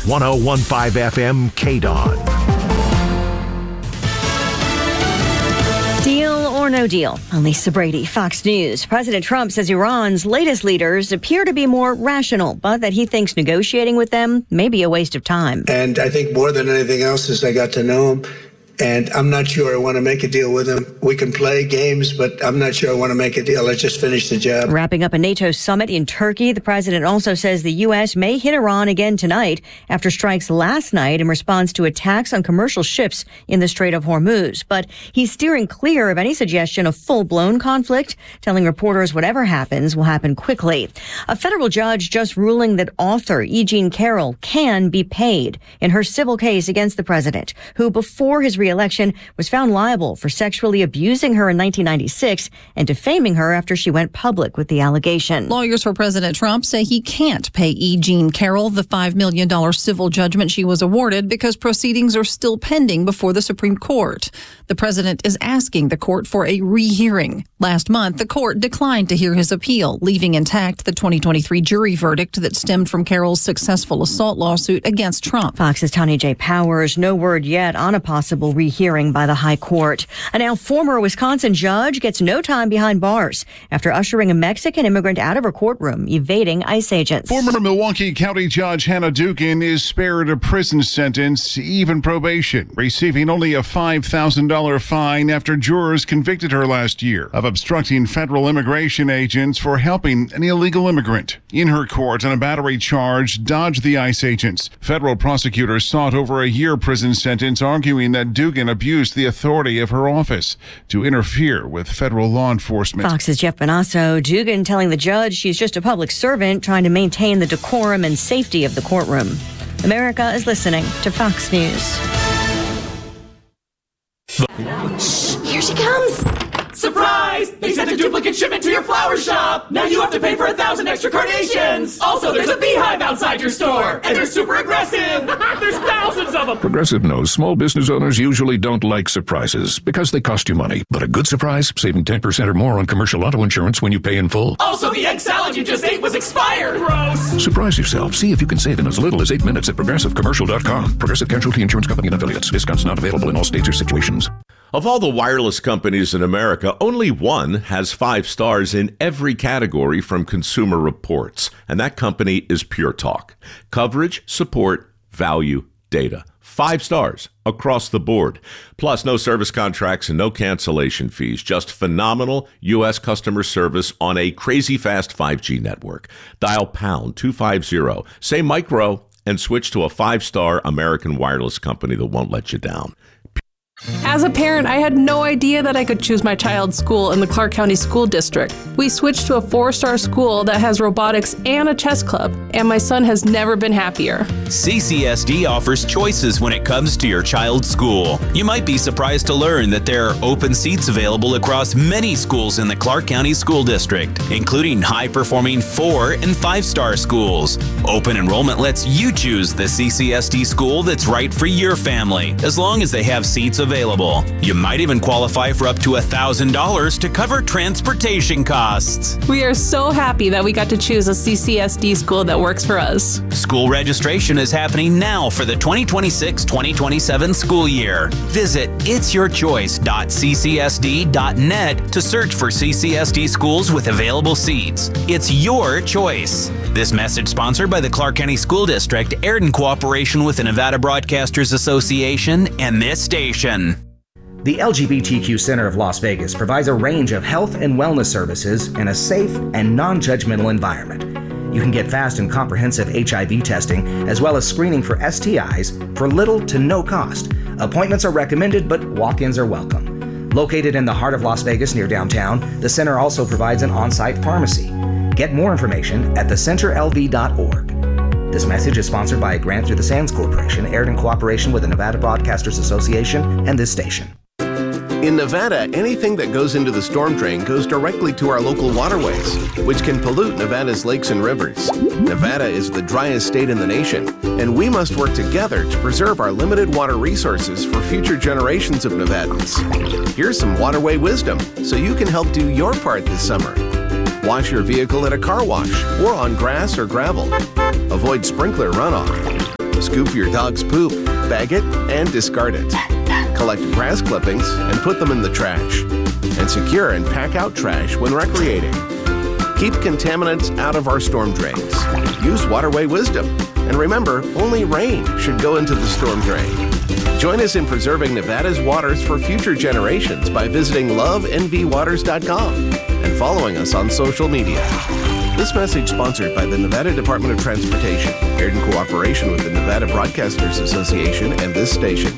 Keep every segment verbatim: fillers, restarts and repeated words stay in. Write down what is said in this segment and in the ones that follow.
one oh one point five F M K D O N. Deal or no deal? I'm Lisa Brady, Fox News. President Trump says Iran's latest leaders appear to be more rational, but that he thinks negotiating with them may be a waste of time. And I think more than anything else is I got to know him. And I'm not sure I want to make a deal with him. We can play games, but I'm not sure I want to make a deal. Let's just finish the job. Wrapping up a NATO summit in Turkey, the president also says the U S may hit Iran again tonight after strikes last night in response to attacks on commercial ships in the Strait of Hormuz. But he's steering clear of any suggestion of full-blown conflict, telling reporters whatever happens will happen quickly. A federal judge just ruling that author E. Jean Carroll can be paid in her civil case against the president, who before his re-election was found liable for sexually abusing her in nineteen ninety-six and defaming her after she went public with the allegation. Lawyers for President Trump say he can't pay E. Jean Carroll the five million dollars civil judgment she was awarded because proceedings are still pending before the Supreme Court. The president is asking the court for a rehearing. Last month, the court declined to hear his appeal, leaving intact the twenty twenty-three jury verdict that stemmed from Carroll's successful assault lawsuit against Trump. Fox's Tanya J. Powers. No word yet on a possible rehearing by the High Court. A now former Wisconsin judge gets no time behind bars after ushering a Mexican immigrant out of her courtroom, evading ICE agents. Former Milwaukee County Judge Hannah Dugan is spared a prison sentence, even probation, receiving only a five thousand dollars fine after jurors convicted her last year of obstructing federal immigration agents for helping an illegal immigrant. In her court on a battery charge, dodged the ICE agents. Federal prosecutors sought over a year prison sentence, arguing that Dugan abused the authority of her office to interfere with federal law enforcement. Fox's Jeff Bonasso. Dugan telling the judge she's just a public servant trying to maintain the decorum and safety of the courtroom. America is listening to Fox News. Shh, here she comes. Surprise! They sent a duplicate shipment to your flower shop! Now you have to pay for a thousand extra carnations! Also, there's a beehive outside your store! And they're super aggressive! There's thousands of them! Progressive knows small business owners usually don't like surprises because they cost you money. But a good surprise, saving ten percent or more on commercial auto insurance when you pay in full. Also, the egg salad you just ate was expired! Gross! Surprise yourself. See if you can save in as little as eight minutes at progressive commercial dot com. Progressive Casualty Insurance Company and Affiliates. Discounts not available in all states or situations. Of all the wireless companies in America, only one has five stars in every category from Consumer Reports, and that company is Pure Talk. Coverage, support, value, data. Five stars across the board. Plus, no service contracts and no cancellation fees. Just phenomenal U S customer service on a crazy fast five G network. Dial pound two fifty, say micro, and switch to a five-star American wireless company that won't let you down. As a parent, I had no idea that I could choose my child's school in the Clark County School District. We switched to a four-star school that has robotics and a chess club, and my son has never been happier. C C S D offers choices when it comes to your child's school. You might be surprised to learn that there are open seats available across many schools in the Clark County School District, including high-performing four- and five-star schools. Open enrollment lets you choose the C C S D school that's right for your family, as long as they have seats available. Available. You might even qualify for up to one thousand dollars to cover transportation costs. We are so happy that we got to choose a C C S D school that works for us. School registration is happening now for the twenty twenty-six twenty twenty-seven school year. Visit its your choice dot c c s d dot net to search for C C S D schools with available seats. It's your choice. This message sponsored by the Clark County School District, aired in cooperation with the Nevada Broadcasters Association and this station. The L G B T Q Center of Las Vegas provides a range of health and wellness services in a safe and non-judgmental environment. You can get fast and comprehensive H I V testing as well as screening for S T Is for little to no cost. Appointments are recommended, but walk-ins are welcome. Located in the heart of Las Vegas near downtown, the center also provides an on-site pharmacy. Get more information at the center l v dot org. This message is sponsored by a grant through the Sands Corporation, aired in cooperation with the Nevada Broadcasters Association and this station. In Nevada, anything that goes into the storm drain goes directly to our local waterways, which can pollute Nevada's lakes and rivers. Nevada is the driest state in the nation, and we must work together to preserve our limited water resources for future generations of Nevadans. Here's some waterway wisdom so you can help do your part this summer. Wash your vehicle at a car wash or on grass or gravel. Avoid sprinkler runoff. Scoop your dog's poop, bag it, and discard it. Collect grass clippings and put them in the trash. And secure and pack out trash when recreating. Keep contaminants out of our storm drains. Use waterway wisdom. And remember, only rain should go into the storm drain. Join us in preserving Nevada's waters for future generations by visiting love n v waters dot com and following us on social media. This message sponsored by the Nevada Department of Transportation, aired in cooperation with the Nevada Broadcasters Association and this station.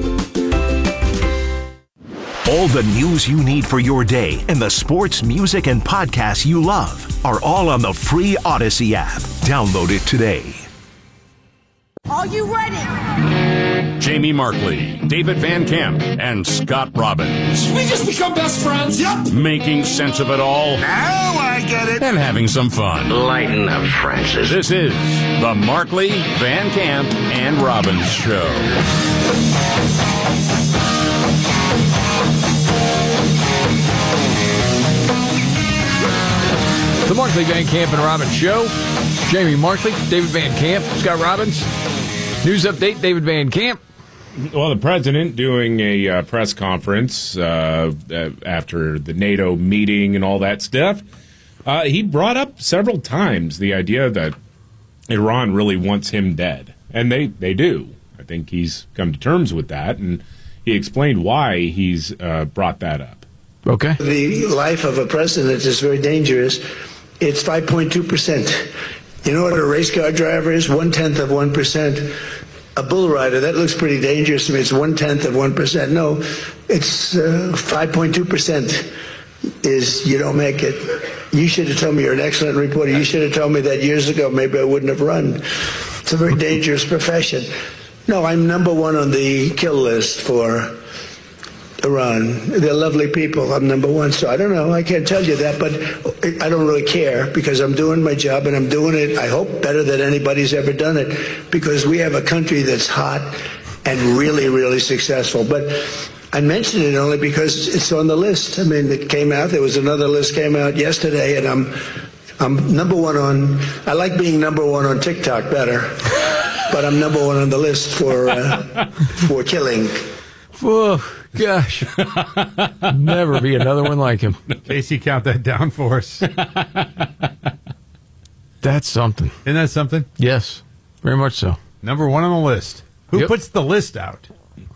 All the news you need for your day and the sports, music, and podcasts you love are all on the free Odyssey app. Download it today. Are you ready? Jamie Markley, David Van Camp, and Scott Robbins. We just become best friends. Yep. Making sense of it all. Now I get it. And having some fun. Lighten up, Francis. This is the Markley, Van Camp, and Robbins Show. The Markley, Van Camp, and Robbins Show. Jamie Markley, David Van Camp, Scott Robbins. News update, David Van Camp. Well, the president doing a uh, press conference uh, after the NATO meeting and all that stuff, uh, he brought up several times the idea that Iran really wants him dead. And they, they do. I think he's come to terms with that, and he explained why he's uh, brought that up. Okay. The life of a president is very dangerous. It's five point two percent. You know what a race car driver is? One-tenth of one percent. A bull rider, that looks pretty dangerous to me. It's one-tenth of one percent. No, it's uh, five point two percent is you don't make it. You should have told me. You're an excellent reporter. You should have told me that years ago. Maybe I wouldn't have run. It's a very dangerous profession. No, I'm number one on the kill list for Iran. They're lovely people. I'm number one. So I don't know. I can't tell you that, but I don't really care because I'm doing my job and I'm doing it, I hope, better than anybody's ever done it because we have a country that's hot and really, really successful. But I mention it only because it's on the list. I mean, it came out. There was another list came out yesterday, and I'm I'm number one on. I like being number one on TikTok better, but I'm number one on the list for uh, for killing. Whoa, gosh. Never be another one like him. Casey, count that down for us. That's something. Isn't that something? Yes, very much so. Number one on the list. Who Yep. puts the list out?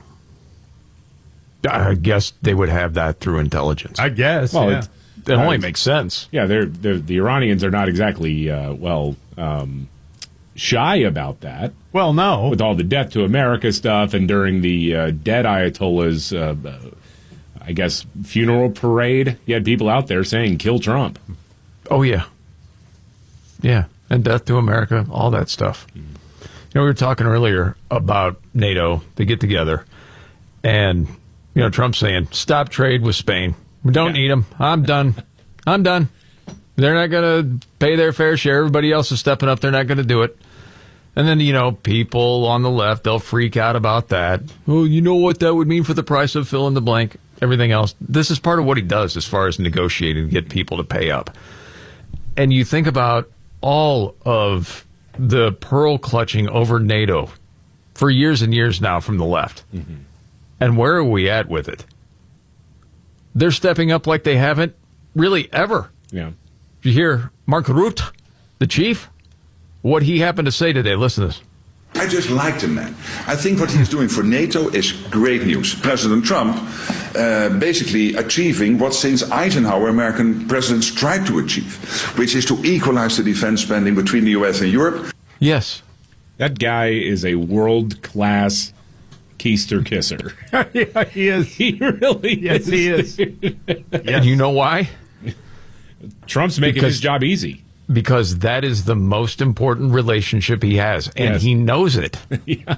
I guess they would have that through intelligence. I guess, Well, yeah. it's- It only makes sense. Yeah, they're, they're, the Iranians are not exactly, uh, well, um, shy about that. Well, no. With all the death to America stuff and during the uh, dead Ayatollah's, uh, I guess, funeral parade, you had people out there saying, kill Trump. Oh, yeah. Yeah, and death to America, all that stuff. You know, we were talking earlier about NATO. They get together, and, you know, Trump's saying, stop trade with Spain. We don't Yeah. need them. I'm done. I'm done. They're not going to pay their fair share. Everybody else is stepping up. They're not going to do it. And then, you know, people on the left, they'll freak out about that. Oh, you know what that would mean for the price of fill in the blank, everything else. This is part of what he does as far as negotiating to get people to pay up. And you think about all of the pearl clutching over NATO for years and years now from the left. Mm-hmm. And where are we at with it? They're stepping up like they haven't really ever. Yeah. Did you hear Mark Rutte, the chief, what he happened to say today? Listen to this. I just like the man. I think what he's doing for NATO is great news. President Trump uh, basically achieving what since Eisenhower American presidents tried to achieve, which is to equalize the defense spending between the U S and Europe. Yes. That guy is a world-class keister kisser. Yeah, he is. He really Yes, is. he is. And you know why? Trump's making Because- his job easy. Because that is the most important relationship he has, and Yes. he knows it. Yeah.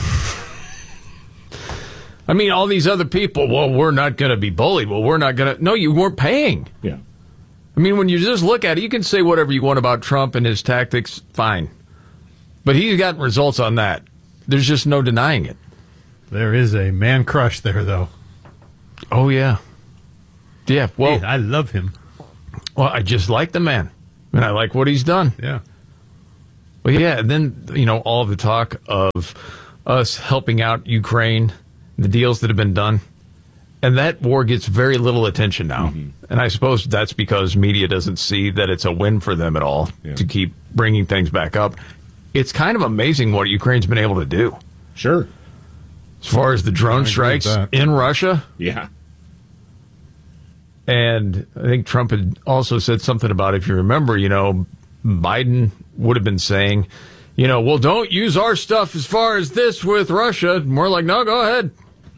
I mean, all these other people, well, we're not going to be bullied. Well, we're not going to. No, you weren't paying. Yeah. I mean, when you just look at it, you can say whatever you want about Trump and his tactics, fine. But he's got results on that. There's just no denying it. There is a man crush there, though. Oh, yeah. Yeah, well, Hey, I love him. well, I just like the man, and I like what he's done. Yeah. Well, yeah, and then, you know, all of the talk of us helping out Ukraine, the deals that have been done, and that war gets very little attention now. Mm-hmm. And I suppose that's because media doesn't see that it's a win for them at all yeah. to keep bringing things back up. It's kind of amazing what Ukraine's been able to do. Sure. As far as the drone strikes in Russia. Yeah. And I think Trump had also said something about, if you remember, you know, Biden would have been saying, you know, well, don't use our stuff as far as this with Russia. More like, no, go ahead.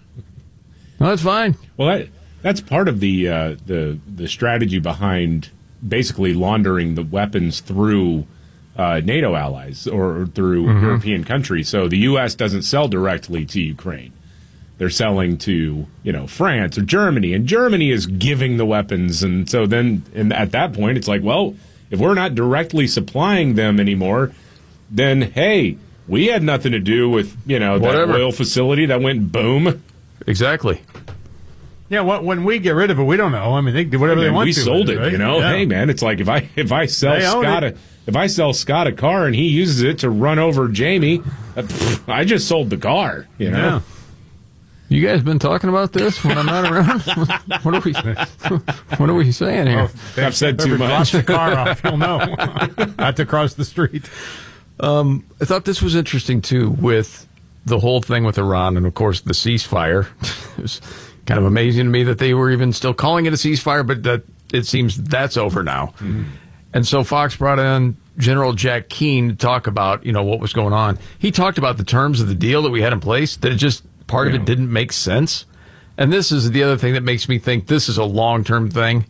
No, that's fine. Well, that, that's part of the uh, the the strategy behind basically laundering the weapons through uh, NATO allies or through mm-hmm. European countries. So the U S doesn't sell directly to Ukraine. They're selling to, you know, France or Germany, and Germany is giving the weapons. And so then and at that point, it's like, well, if we're not directly supplying them anymore, then, hey, we had nothing to do with, you know, Whatever. that oil facility that went boom. Exactly. Yeah, well, when we get rid of it, we don't know. I mean, they do whatever hey, man, they want we to. We sold it, right? you know. Yeah. Hey, man, it's like if I if I sell Scott a, if I sell Scott a car and he uses it to run over Jamie, uh, I just sold the car, you know. Yeah. You guys been talking about this when I'm not around? What are we? What are we saying here? Oh, I've said too much. Cross the car off, you'll know. Not to cross the street. Um, I thought this was interesting too, with the whole thing with Iran, and of course the ceasefire. It was kind of amazing to me that they were even still calling it a ceasefire, but that it seems that's over now. Mm-hmm. And so Fox brought in General Jack Keane to talk about, you know, what was going on. He talked about the terms of the deal that we had in place, that it just part yeah. of it didn't make sense. And this is the other thing that makes me think this is a long-term thing.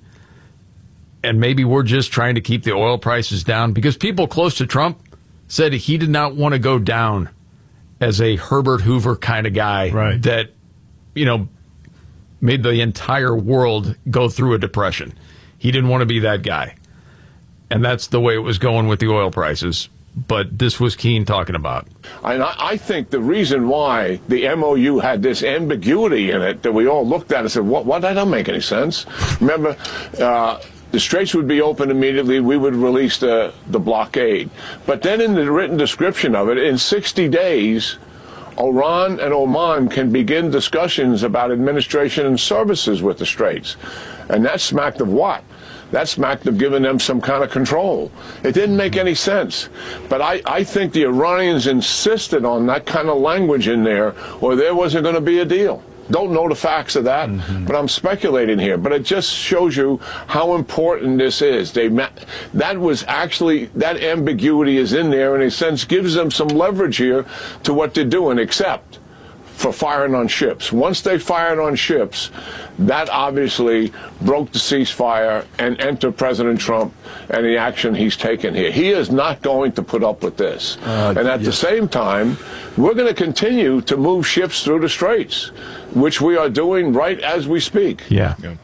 And maybe we're just trying to keep the oil prices down, because people close to Trump said he did not want to go down as a Herbert Hoover kind of guy right. that, you know, made the entire world go through a depression. He didn't want to be that guy. And that's the way it was going with the oil prices. But this was Keane talking about. And I, I think the reason why the M O U had this ambiguity in it that we all looked at and said, what, what that don't make any sense. Remember, uh, the straits would be open immediately. We would release the, the blockade. But then in the written description of it, in sixty days, Iran and Oman can begin discussions about administration and services with the straits. And that smacked of what? That smacked of giving them some kind of control. It didn't make any sense. But I, I think the Iranians insisted on that kind of language in there, or there wasn't going to be a deal. Don't know the facts of that, mm-hmm. but I'm speculating here. But it just shows you how important this is. They that was actually, that ambiguity is in there, in a sense, gives them some leverage here to what they're doing, except for firing on ships. Once they fired on ships, that obviously broke the ceasefire and entered President Trump and the action he's taken here. He is not going to put up with this. Uh, and at yes. the same time, we're going to continue to move ships through the straits, which we are doing right as we speak. Yeah. yeah.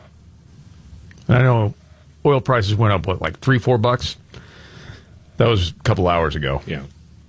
And I know oil prices went up, what, like three, four bucks? That was a couple hours ago. Yeah.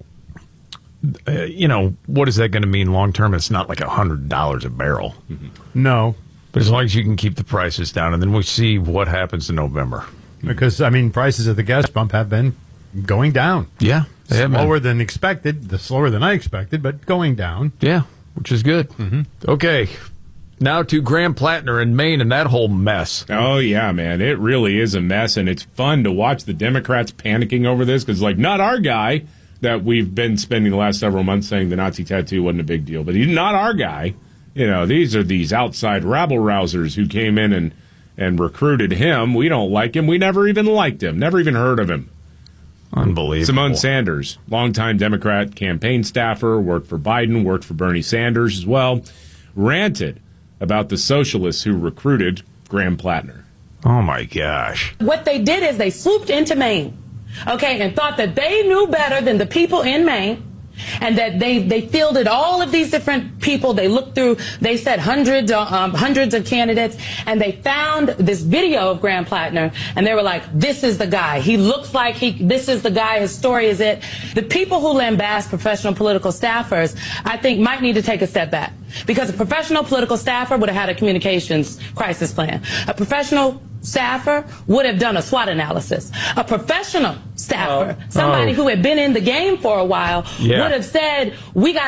Uh, you know, what is that going to mean long term? It's not like one hundred dollars a barrel. Mm-hmm. No. But as long as you can keep the prices down, and then we see what happens in November. Because, I mean, prices at the gas pump have been going down. Yeah. They have slower been. than expected, the slower than I expected, but going down. Yeah, which is good. Mm-hmm. Okay. Now to Graham Plattner in Maine and that whole mess. Oh, yeah, man. It really is a mess, and it's fun to watch the Democrats panicking over this, because, like, not our guy that we've been spending the last several months saying the Nazi tattoo wasn't a big deal, but he's not our guy. You know, these are these outside rabble-rousers who came in and, and recruited him. We don't like him. We never even liked him. Never even heard of him. Unbelievable. Simone Sanders, longtime Democrat campaign staffer, worked for Biden, worked for Bernie Sanders as well, ranted about the socialists who recruited Graham Plattner. Oh, my gosh. What they did is they swooped into Maine, okay, and thought that they knew better than the people in Maine, and that they, they fielded all of these different people. They looked through, they said hundreds, um, hundreds of candidates, and they found this video of Graham Plattner, and they were like, this is the guy. He looks like he, this is the guy, his story is it. The people who lambast professional political staffers, I think, might need to take a step back. Because a professional political staffer would have had a communications crisis plan. A professional staffer would have done a SWOT analysis. A professional staffer, Oh. somebody Oh. who had been in the game for a while, Yeah. would have said, we got